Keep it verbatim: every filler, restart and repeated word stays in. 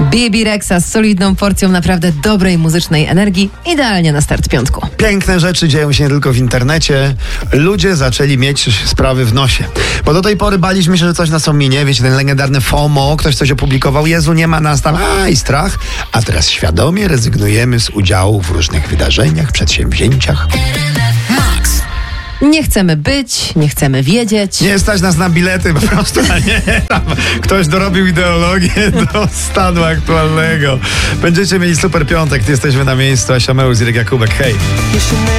B B Rexa z solidną porcją naprawdę dobrej muzycznej energii, idealnie na start piątku. Piękne rzeczy dzieją się nie tylko w internecie. Ludzie zaczęli mieć sprawy w nosie. Bo do tej pory baliśmy się, że coś nas ominie. Wiecie, ten legendarny FOMO, ktoś coś opublikował, Jezu, nie ma nas tam, a i strach. A teraz świadomie rezygnujemy z udziału w różnych wydarzeniach, przedsięwzięciach. Nie chcemy być, nie chcemy wiedzieć. Nie stać nas na bilety, po prostu, a nie, tam ktoś dorobił ideologię do stanu aktualnego. Będziecie mieli super piątek, jesteśmy na miejscu. Asia Mełz, Irek Jakubek, hej.